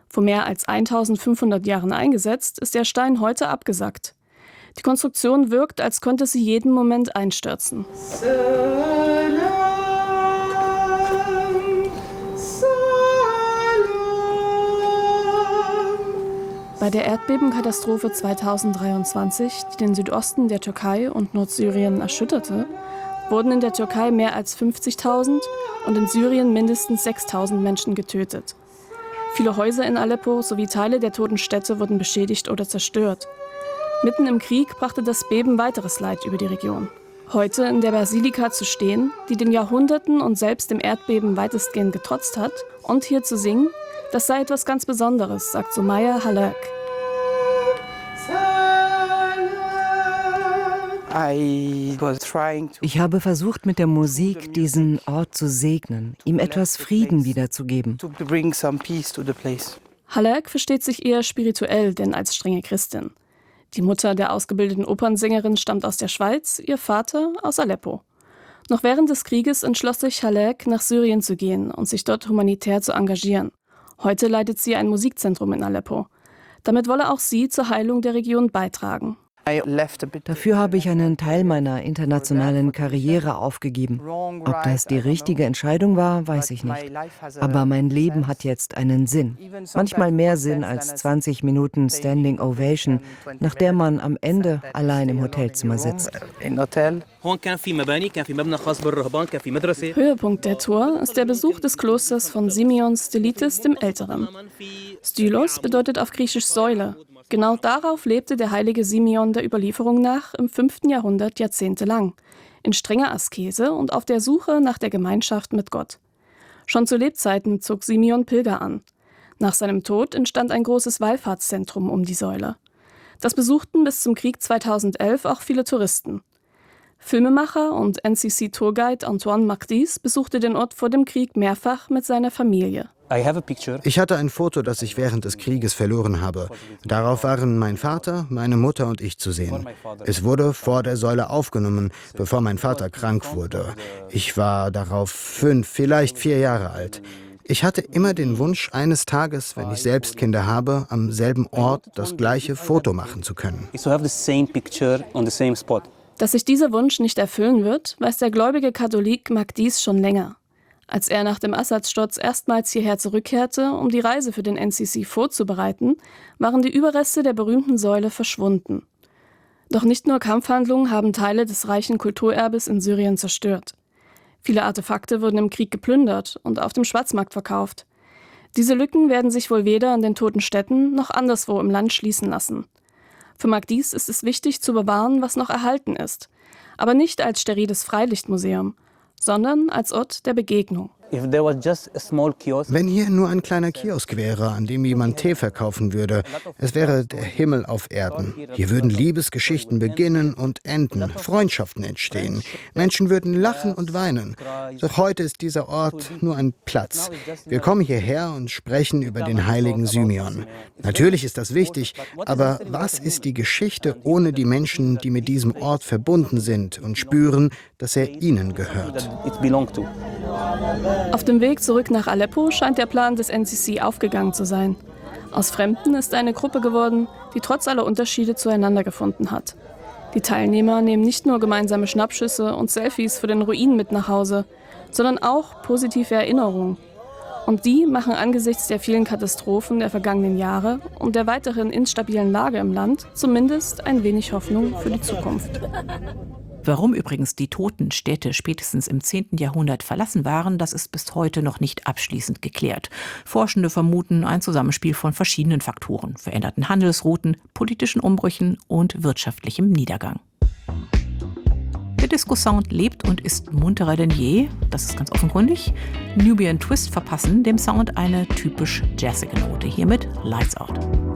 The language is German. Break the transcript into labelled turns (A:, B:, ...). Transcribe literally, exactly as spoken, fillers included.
A: Vor mehr als eintausendfünfhundert Jahren eingesetzt, ist der Stein heute abgesackt. Die Konstruktion wirkt, als könnte sie jeden Moment einstürzen. Bei der Erdbebenkatastrophe zweitausenddreiundzwanzig, die den Südosten der Türkei und Nordsyrien erschütterte, wurden in der Türkei mehr als fünfzigtausend und in Syrien mindestens sechstausend Menschen getötet. Viele Häuser in Aleppo sowie Teile der toten Städte wurden beschädigt oder zerstört. Mitten im Krieg brachte das Beben weiteres Leid über die Region. Heute in der Basilika zu stehen, die den Jahrhunderten und selbst dem Erdbeben weitestgehend getrotzt hat, und hier zu singen, das sei etwas ganz Besonderes, sagt Sumaya Halak.
B: Ich habe versucht, mit der Musik diesen Ort zu segnen, ihm etwas Frieden wiederzugeben.
A: Halak versteht sich eher spirituell, denn als strenge Christin. Die Mutter der ausgebildeten Opernsängerin stammt aus der Schweiz, ihr Vater aus Aleppo. Noch während des Krieges entschloss sich Halak, nach Syrien zu gehen und sich dort humanitär zu engagieren. Heute leitet sie ein Musikzentrum in Aleppo. Damit wolle auch sie zur Heilung der Region beitragen.
B: Dafür habe ich einen Teil meiner internationalen Karriere aufgegeben. Ob das die richtige Entscheidung war, weiß ich nicht. Aber mein Leben hat jetzt einen Sinn. Manchmal mehr Sinn als zwanzig Minuten Standing Ovation, nach der man am Ende allein im Hotelzimmer sitzt.
A: Höhepunkt der Tour ist der Besuch des Klosters von Simeon Stylites dem Älteren. Stylos bedeutet auf Griechisch Säule. Genau darauf lebte der heilige Simeon der Überlieferung nach im fünften Jahrhundert jahrzehntelang, in strenger Askese und auf der Suche nach der Gemeinschaft mit Gott. Schon zu Lebzeiten zog Simeon Pilger an. Nach seinem Tod entstand ein großes Wallfahrtszentrum um die Säule. Das besuchten bis zum Krieg zweitausendelf auch viele Touristen. Filmemacher und N C C-Tourguide Antoine Macdis besuchte den Ort vor dem Krieg mehrfach mit seiner Familie.
C: Ich hatte ein Foto, das ich während des Krieges verloren habe. Darauf waren mein Vater, meine Mutter und ich zu sehen. Es wurde vor der Säule aufgenommen, bevor mein Vater krank wurde. Ich war darauf fünf, vielleicht vier Jahre alt. Ich hatte immer den Wunsch, eines Tages, wenn ich selbst Kinder habe, am selben Ort das gleiche Foto machen zu können.
A: Dass sich dieser Wunsch nicht erfüllen wird, weiß der gläubige Katholik Macdis schon länger. Als er nach dem Assad-Sturz erstmals hierher zurückkehrte, um die Reise für den N C C vorzubereiten, waren die Überreste der berühmten Säule verschwunden. Doch nicht nur Kampfhandlungen haben Teile des reichen Kulturerbes in Syrien zerstört. Viele Artefakte wurden im Krieg geplündert und auf dem Schwarzmarkt verkauft. Diese Lücken werden sich wohl weder an den toten Städten noch anderswo im Land schließen lassen. Für Macdis ist es wichtig zu bewahren, was noch erhalten ist, aber nicht als steriles Freilichtmuseum, sondern als Ort der Begegnung.
C: Wenn hier nur ein kleiner Kiosk wäre, an dem jemand Tee verkaufen würde, es wäre der Himmel auf Erden. Hier würden Liebesgeschichten beginnen und enden, Freundschaften entstehen. Menschen würden lachen und weinen. Doch heute ist dieser Ort nur ein Platz. Wir kommen hierher und sprechen über den heiligen Simeon. Natürlich ist das wichtig, aber was ist die Geschichte ohne die Menschen, die mit diesem Ort verbunden sind und spüren, dass er ihnen gehört?
A: Auf dem Weg zurück nach Aleppo scheint der Plan des N C C aufgegangen zu sein. Aus Fremden ist eine Gruppe geworden, die trotz aller Unterschiede zueinander gefunden hat. Die Teilnehmer nehmen nicht nur gemeinsame Schnappschüsse und Selfies für den Ruin mit nach Hause, sondern auch positive Erinnerungen. Und die machen angesichts der vielen Katastrophen der vergangenen Jahre und der weiteren instabilen Lage im Land zumindest ein wenig Hoffnung für die Zukunft.
D: Warum übrigens die toten Städte spätestens im zehnten Jahrhundert verlassen waren, das ist bis heute noch nicht abschließend geklärt. Forschende vermuten ein Zusammenspiel von verschiedenen Faktoren: veränderten Handelsrouten, politischen Umbrüchen und wirtschaftlichem Niedergang. Der Disco-Sound lebt und ist munterer denn je, das ist ganz offenkundig. Nubian Twist verpassen dem Sound eine typisch jazzige Note, hier mit Lights Out.